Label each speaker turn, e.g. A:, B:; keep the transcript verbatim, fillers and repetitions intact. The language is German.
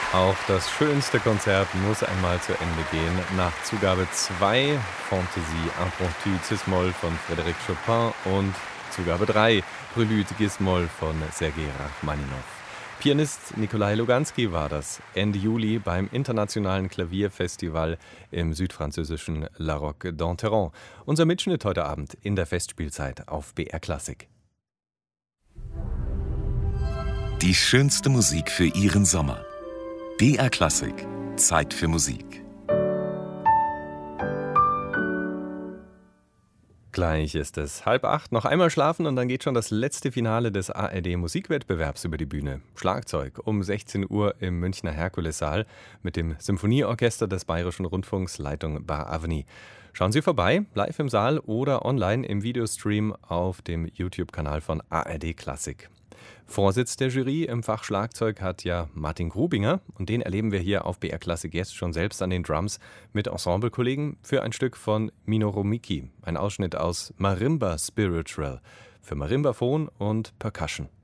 A: Auch das schönste Konzert muss einmal zu Ende gehen. Nach Zugabe zwei Fantaisie Impromptu Cis-Moll von Frédéric Chopin und Zugabe drei Prélude Gis-Moll von Sergei Rachmaninow. Pianist Nikolai Luganski war das Ende Juli beim Internationalen Klavierfestival im südfranzösischen La Roque d'Enterron. Unser Mitschnitt heute Abend in der Festspielzeit auf B R Klassik.
B: Die schönste Musik für Ihren Sommer. B R Klassik. Zeit für Musik.
A: Gleich ist es halb acht, noch einmal schlafen und dann geht schon das letzte Finale des A R D-Musikwettbewerbs über die Bühne. Schlagzeug um sechzehn Uhr im Münchner Herkulessaal mit dem Symphonieorchester des Bayerischen Rundfunks, Leitung Bar Avni. Schauen Sie vorbei, live im Saal oder online im Videostream auf dem YouTube-Kanal von A R D Klassik. Vorsitz der Jury im Fach Schlagzeug hat ja Martin Grubinger und den erleben wir hier auf B R Klassik jetzt schon selbst an den Drums mit Ensemblekollegen für ein Stück von Minoru Miki, ein Ausschnitt aus Marimba Spiritual für Marimbaphon und Percussion.